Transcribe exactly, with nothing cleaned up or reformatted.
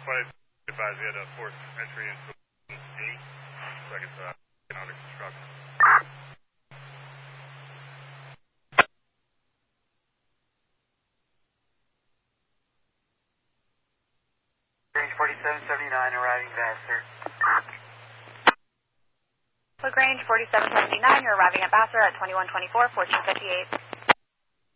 But advise you had a fourth entry into eight, so I guess uh, under construction. Range forty-seven seventy-nine, arriving Vassar. LaGrange forty-seven seventy-nine, you're arriving at Vassar at twenty-one twenty-four, fourteen fifty-eight.